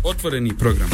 Otvoreni program.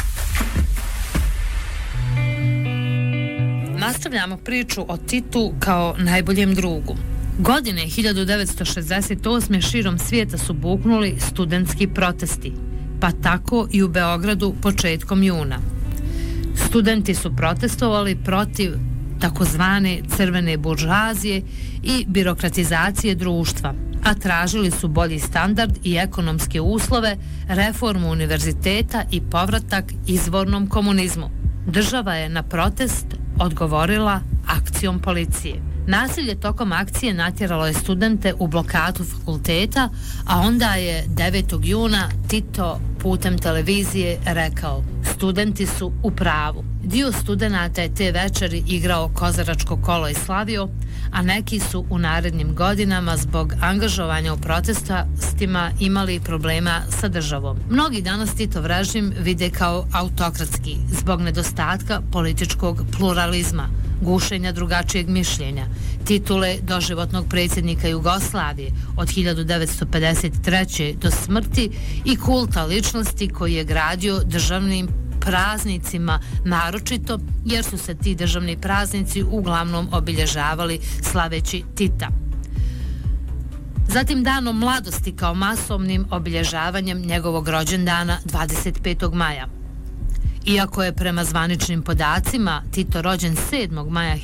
Nastavljamo priču o Titu kao najboljem drugu. Godine 1968. širom svijeta su buknuli studentski protesti, pa tako i u Beogradu početkom juna. Studenti su protestovali protiv takozvane crvene buržoazije i birokratizacije društva, a tražili su bolji standard i ekonomske uslove, reformu univerziteta i povratak izvornom komunizmu. Država je na protest odgovorila akcijom policije. Nasilje tokom akcije natjeralo je studente u blokadu fakulteta, a onda je 9. juna Tito putem televizije rekao: studenti su u pravu. Dio studenata je te večeri igrao kozaračko kolo i slavio, a neki su u narednim godinama zbog angažovanja u protestima imali problema sa državom. Mnogi danas Titov režim vide kao autokratski zbog nedostatka političkog pluralizma, gušenja drugačijeg mišljenja, titule doživotnog predsjednika Jugoslavije od 1953. do smrti i kulta ličnosti koji je gradio državnim praznicima, naročito jer su se ti državni praznici uglavnom obilježavali slaveći Tita. Zatim danom mladosti kao masovnim obilježavanjem njegovog rođendana 25. maja. Iako je prema zvaničnim podacima Tito rođen 7. maja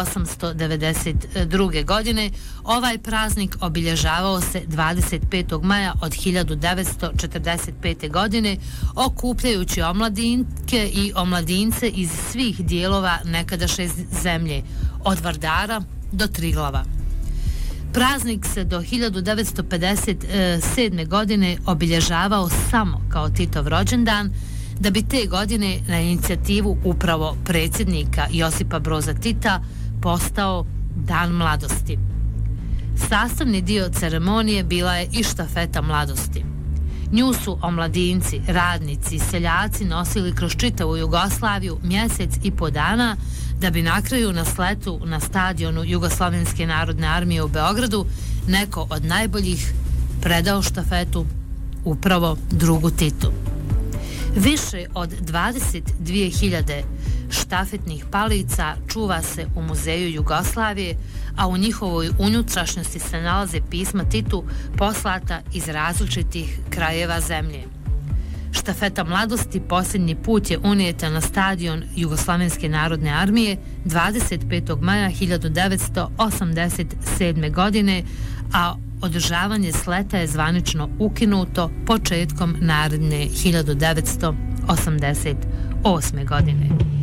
1892. godine, ovaj praznik obilježavao se 25. maja od 1945. godine, okupljajući omladinke i omladince iz svih dijelova nekadašnje zemlje, od Vardara do Triglava. Praznik se do 1957. godine obilježavao samo kao Titov rođendan, da bi te godine na inicijativu upravo predsjednika Josipa Broza Tita postao Dan mladosti. Sastavni dio ceremonije bila je i štafeta mladosti. Nju su omladinci, radnici i seljaci nosili kroz čitavu Jugoslaviju mjesec i po dana, da bi na kraju na sletu na stadionu Jugoslovenske narodne armije u Beogradu neko od najboljih predao štafetu upravo drugu Titu. Više od 22.000 štafetnih palica čuva se u Muzeju Jugoslavije, a u njihovoj unutrašnjosti se nalaze pisma Titu poslata iz različitih krajeva zemlje. Štafeta mladosti posljednji put je unijeta na stadion Jugoslovenske narodne armije 25. maja 1987. godine, a održavanje sleta je zvanično ukinuto početkom naredne 1988. godine.